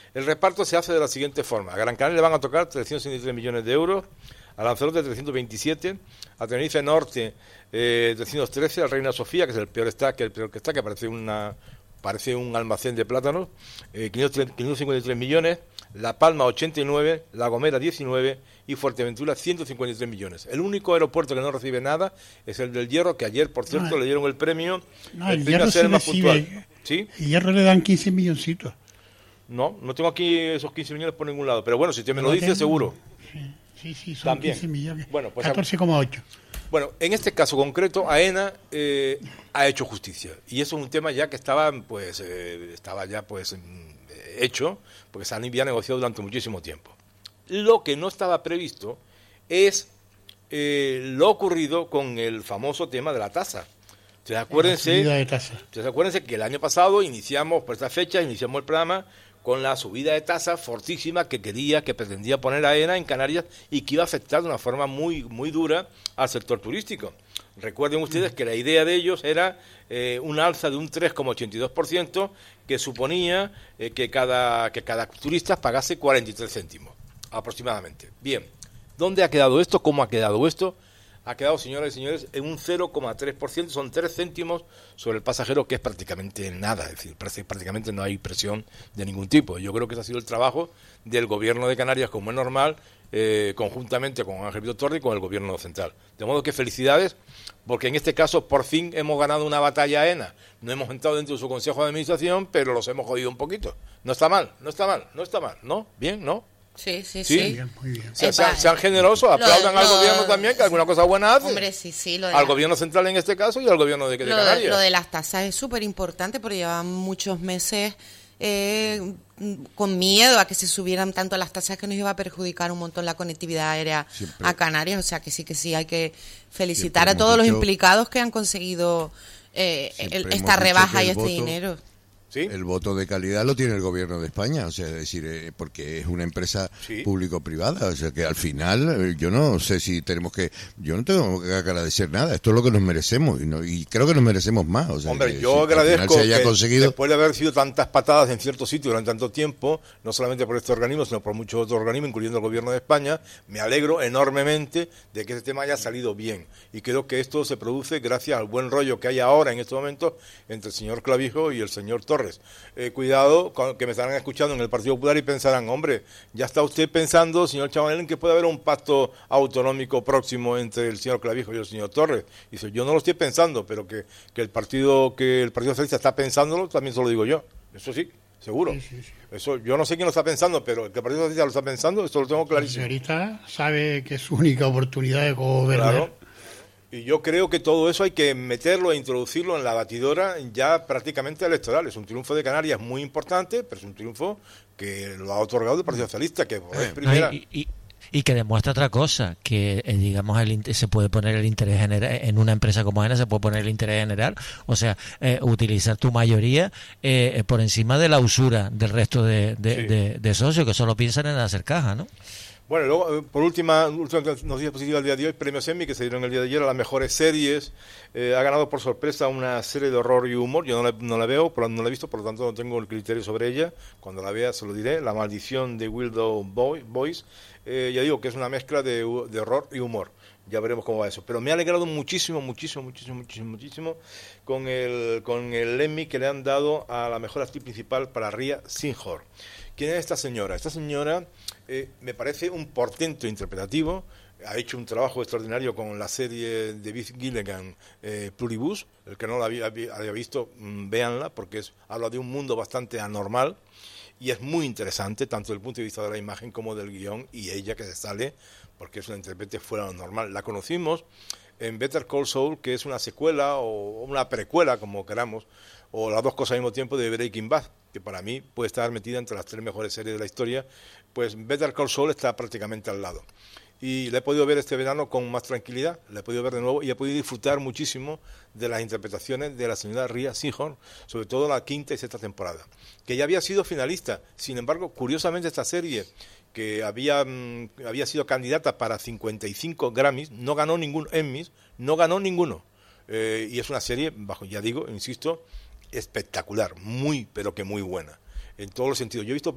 El reparto se hace de la siguiente forma. A Gran Canaria le van a tocar 363 millones de euros, a Lanzarote 327, a Tenerife Norte 313, a Reina Sofía, que es el peor que está, que parece un almacén de plátanos, 553 millones, La Palma 89, La Gomera 19 y Fuerteventura 153 millones. El único aeropuerto que no recibe nada es el del Hierro, que ayer, por cierto, le dieron el premio. El Hierro sí más recibe, puntual. ¿Sí? El Hierro le dan 15 milloncitos. No tengo aquí esos 15 millones por ningún lado, pero bueno, si usted me lo dice, seguro. Sí, son También. 15 millones. Bueno, pues 14,8. Bueno, en este caso concreto, AENA ha hecho justicia. Y eso es un tema ya que estaba ya hecho, porque se había negociado durante muchísimo tiempo. Lo que no estaba previsto es lo ocurrido con el famoso tema de la tasa. Ustedes acuérdense que el año pasado por esta fecha, iniciamos el programa con la subida de tasa fortísima que pretendía poner AENA en Canarias y que iba a afectar de una forma muy, muy dura al sector turístico. Recuerden ustedes que la idea de ellos era un alza de un 3,82% que suponía que cada turista pagase 43 céntimos aproximadamente. Bien, ¿dónde ha quedado esto? ¿Cómo ha quedado esto? Ha quedado, señoras y señores, en un 0,3%, son 3 céntimos sobre el pasajero, que es prácticamente nada, es decir, prácticamente no hay presión de ningún tipo. Yo creo que ese ha sido el trabajo del gobierno de Canarias, como es normal, conjuntamente con Ángel Víctor Torres y con el gobierno central. De modo que felicidades, porque en este caso por fin hemos ganado una batalla AENA. No hemos entrado dentro de su consejo de administración, pero los hemos jodido un poquito. No está mal, ¿no? ¿Bien? ¿No? Sí. Bien, muy bien. Sean generosos, aplaudan al gobierno también, que alguna cosa buena hace. Hombre, sí. Al gobierno central en este caso y al gobierno de Canarias. Lo de las tasas es súper importante porque llevan muchos meses con miedo a que se subieran tanto las tasas, que nos iba a perjudicar un montón la conectividad aérea a Canarias. O sea que sí, hay que felicitar a todos los implicados que han conseguido esta rebaja y este dinero. ¿Sí? El voto de calidad lo tiene el gobierno de España, o sea, es decir, porque es una empresa público-privada, o sea que al final yo no sé si yo no tengo que agradecer nada, esto es lo que nos merecemos y creo que nos merecemos más. O sea, hombre, yo agradezco se haya conseguido... después de haber sido tantas patadas en ciertos sitios durante tanto tiempo, no solamente por este organismo, sino por muchos otros organismos, incluyendo el gobierno de España, me alegro enormemente de que este tema haya salido bien y creo que esto se produce gracias al buen rollo que hay ahora en estos momentos entre el señor Clavijo y el señor Torres. Cuidado, que me estarán escuchando en el Partido Popular y pensarán, hombre, ya está usted pensando, señor Chabanel, en que puede haber un pacto autonómico próximo entre el señor Clavijo y el señor Torres. Y dice, yo no lo estoy pensando, pero que el Partido Socialista está pensándolo, también se lo digo yo. Eso sí, seguro. Sí. Eso yo no sé quién lo está pensando, pero que el Partido Socialista lo está pensando, esto lo tengo clarísimo. La señorita sabe que es su única oportunidad de gobernar. Claro. Y yo creo que todo eso hay que meterlo e introducirlo en la batidora ya prácticamente electoral. Es un triunfo de Canarias muy importante, pero es un triunfo que lo ha otorgado el Partido Socialista, que es primera... Y que demuestra otra cosa, que digamos se puede poner el interés general en una empresa como AENA, se puede poner el interés general, o sea, utilizar tu mayoría por encima de la usura del resto de socios que solo piensan en hacer caja, ¿no? Bueno, luego, por última noticia positiva del día de hoy, premios Emmy que se dieron el día de ayer a las mejores series. Ha ganado por sorpresa una serie de horror y humor. Yo no la veo, no la he visto, por lo tanto no tengo el criterio sobre ella. Cuando la vea se lo diré. La maldición de Willow Boyce. Ya digo que es una mezcla de horror y humor. Ya veremos cómo va eso. Pero me ha alegrado muchísimo con el Emmy que le han dado a la mejor actriz principal para Rhea Seehorn. ¿Quién es esta señora? Esta señora me parece un portento interpretativo. Ha hecho un trabajo extraordinario con la serie de Vince Gilligan, Pluribus. El que no la había visto, véanla, porque habla de un mundo bastante anormal y es muy interesante, tanto desde el punto de vista de la imagen como del guión, y ella que se sale, porque es una intérprete fuera de lo normal. La conocimos en Better Call Saul, que es una secuela o una precuela, como queramos, o las dos cosas al mismo tiempo, de Breaking Bad, que para mí puede estar metida entre las 3 mejores series de la historia. Pues Better Call Saul está prácticamente al lado. Y la he podido ver este verano con más tranquilidad, la he podido ver de nuevo y he podido disfrutar muchísimo de las interpretaciones de la señora Rhea Seehorn, sobre todo la 5ª y 6ª temporada, que ya había sido finalista. Sin embargo, curiosamente esta serie, que había sido candidata para 55 Grammys, no ganó ningún Emmys, no ganó ninguno. Y es una serie, insisto, espectacular, muy, pero que muy buena, en todos los sentidos. Yo he visto